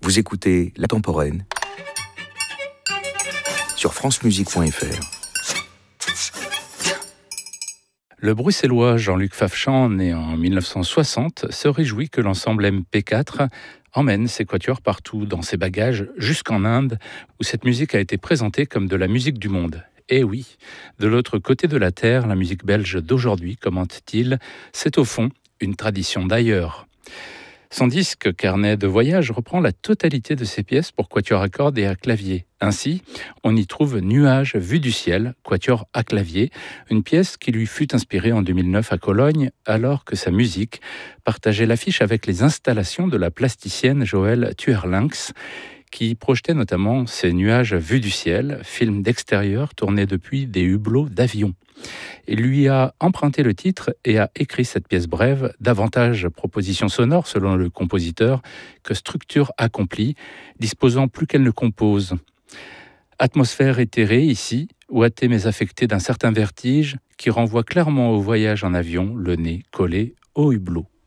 Vous écoutez La Temporelle sur francemusique.fr. Le bruxellois Jean-Luc Fafchamp, né en 1960, se réjouit que l'ensemble MP4 emmène ses quatuors partout dans ses bagages, jusqu'en Inde, où cette musique a été présentée comme de la musique du monde. Et oui, de l'autre côté de la Terre, la musique belge d'aujourd'hui, commente-t-il, c'est au fond une tradition d'ailleurs. Son disque Carnet de voyage reprend la totalité de ses pièces pour quatuor à cordes et à clavier. Ainsi, on y trouve Nuages vus du ciel, quatuor à clavier, une pièce qui lui fut inspirée en 2009 à Cologne, alors que sa musique partageait l'affiche avec les installations de la plasticienne Joëlle Tuerlinx, qui projetait notamment ces nuages vus du ciel, film d'extérieur tourné depuis des hublots d'avion. Il lui a emprunté le titre et a écrit cette pièce brève, davantage proposition sonore selon le compositeur que structure accomplie, disposant plus qu'elle ne compose. Atmosphère éthérée ici, ouatée mais affectée d'un certain vertige qui renvoie clairement au voyage en avion, le nez collé au hublot.